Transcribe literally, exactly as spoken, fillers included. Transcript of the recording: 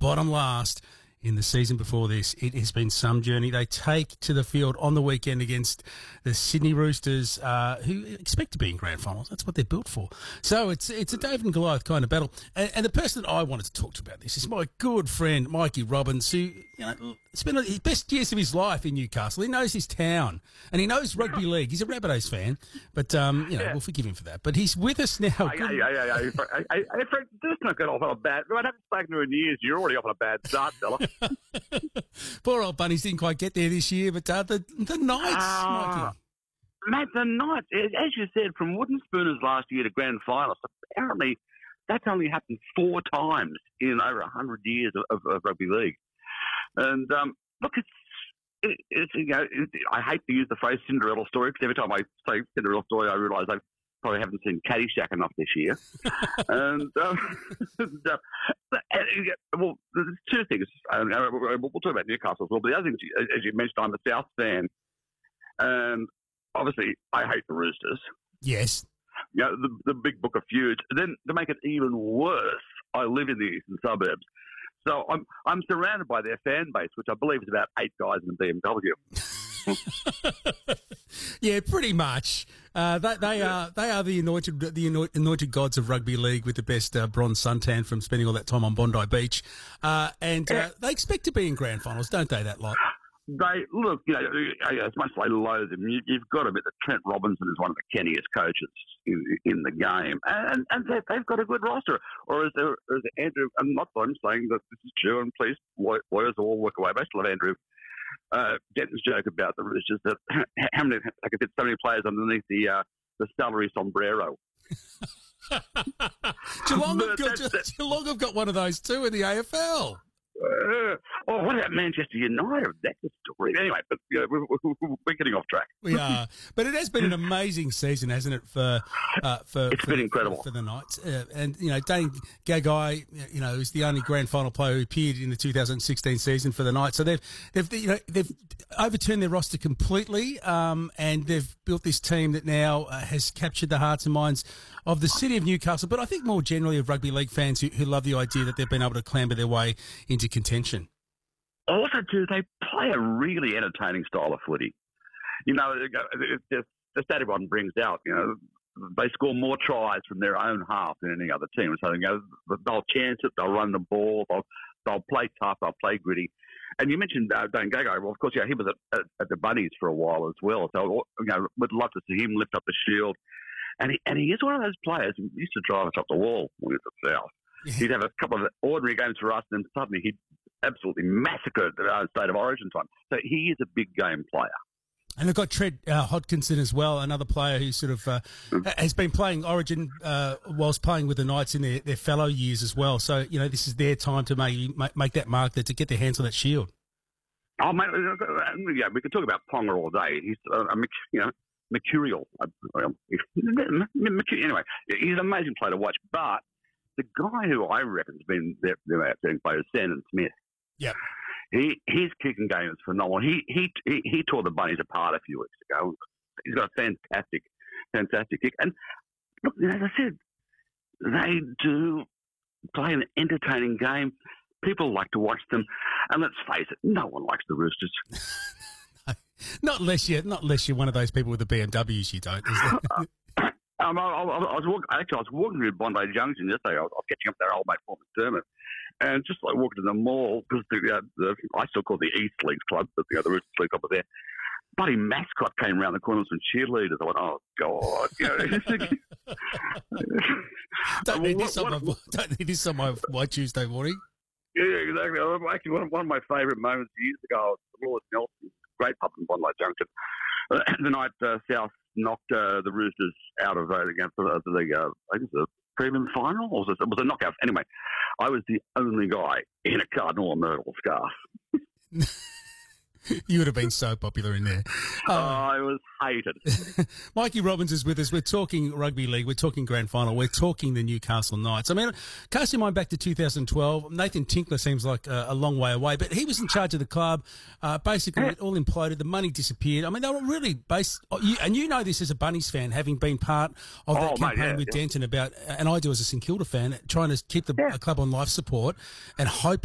bottom last in the season before this. It has been some journey. They take to the field on the weekend against the Sydney Roosters, uh, who expect to be in grand finals. That's what they're built for. So it's it's a David and Goliath kind of battle. And, and the person that I wanted to talk to about this is my good friend, Mikey Robbins, who, you know, spent his best years of his life in Newcastle. He knows his town and he knows rugby league. He's a Rabbitohs fan, but, um, you know, yeah. we'll forgive him for that. But he's with us now. Hey, hey, hey, hey, hey, hey, hey, Frank, let's not get off on a bad... I haven't spoken to you in years. You're already off on a bad start, fella. Poor old Bunnies didn't quite get there this year, but uh, the the Knights, uh, Mikey. Mate, the Knights, as you said, from wooden spooners last year to grand finals, apparently that's only happened four times in over one hundred years of, of, of rugby league. And um, look, it's, it, it's you know, it, I hate to use the phrase Cinderella story because every time I say Cinderella story, I realise I probably haven't seen Caddyshack enough this year. and, um, and uh, well, there's two things. Uh, we'll talk about Newcastle as well, but the other thing, as you mentioned, I'm a South fan, and obviously I hate the Roosters. Yes. You know, the, the big book of feuds. And then to make it even worse, I live in the eastern suburbs. So I'm I'm surrounded by their fan base, which I believe is about eight guys in a B M W. Yeah, pretty much. Uh, they, they are they are the anointed the anointed gods of rugby league with the best uh, bronze suntan from spending all that time on Bondi Beach, uh, and uh, they expect to be in grand finals, don't they? That lot. They look, you know, as much as they loathe him, you, you've got to admit that Trent Robinson is one of the canniest coaches in, in the game, and, and they've got a good roster. Or is there, is there Andrew? I'm not I'm saying that this is true, and please, lawyers all work away. But I still love Andrew uh, Denton's joke about the Roosters that how many I could fit so many players underneath the uh, the salary sombrero. Geelong, have got, Geelong have got one of those too in the A F L. Uh, oh, what about Manchester United? That's a story. Anyway, but you know, we're, we're, we're getting off track. We are, but it has been an amazing season, hasn't it? For uh, for it's for, been incredible for, for the Knights, uh, and you know, Dane Gagai, you know, is the only grand final player who appeared in the two thousand sixteen season for the Knights. So they've they've you know they've overturned their roster completely, um, and they've built this team that now uh, has captured the hearts and minds of the city of Newcastle, but I think more generally of rugby league fans who, who love the idea that they've been able to clamber their way into contention. Also, too, they play a really entertaining style of footy. You know, the, the stat everyone brings out, you know, they score more tries from their own half than any other team. So, you know, they'll chance it, they'll run the ball, they'll, they'll play tough, they'll play gritty. And you mentioned uh, Dane Gagai. Well, of course, yeah, he was at, at, at the Bunnies for a while as well. So, you know, we'd love to see him lift up the shield. And he, and he is one of those players who used to drive us up the wall when he was at South. Yeah. He'd have a couple of ordinary games for us, and then suddenly he'd absolutely massacre the uh, State of Origin time. So he is a big game player. And they've got Trent uh, Hodkinson as well, another player who sort of uh, mm. has been playing Origin uh, whilst playing with the Knights in their, their fellow years as well. So, you know, this is their time to maybe make that mark, there, to get their hands on that shield. Oh, mate, yeah, we could talk about Ponga all day. He's, uh, you know, mercurial. Anyway, he's an amazing player to watch. But the guy who I reckon has been their, their outstanding player is Sandon Smith. Yeah, he his kicking game is phenomenal. He he he, he tore the Bunnies apart a few weeks ago. He's got a fantastic, fantastic kick. And look, as I said, they do play an entertaining game. People like to watch them, and let's face it, no one likes the Roosters. Not unless you, not unless you're one of those people with the B M Ws. You don't. Is um, I, I, I was walking, actually, I was walking through Bondi Junction yesterday. I was, I was catching up with our old mate Paul McDermott, and just like walking to the mall because the, uh, the I still call it the East Leagues Club, but the other Roosters League Club was there. Bloody mascot came around the corner with some cheerleaders. I went, oh god, you know. don't need this on my don't need this on my, my Tuesday morning. Yeah, exactly. Actually, one of, one of my favourite moments years ago, Lord Nelson, great pub in Bondi Junction. Uh, the night uh, South knocked uh, the Roosters out of uh, against the, the uh, I think it was a prelim final, or was it, it was a knockout? Anyway, I was the only guy in a Cardinal and Myrtle scarf. You would have been so popular in there. Uh, I was hated. Mikey Robbins is with us. We're talking rugby league. We're talking grand final. We're talking the Newcastle Knights. I mean, cast your mind back to two thousand twelve. Nathan Tinkler seems like a, a long way away, but he was in charge of the club. Uh, basically, it all imploded. The money disappeared. I mean, they were really based. You, and you know this as a Bunnies fan, having been part of that oh, campaign mate, yeah, with yeah. Denton about, and I do as a St Kilda fan, trying to keep the yeah. club on life support and hoping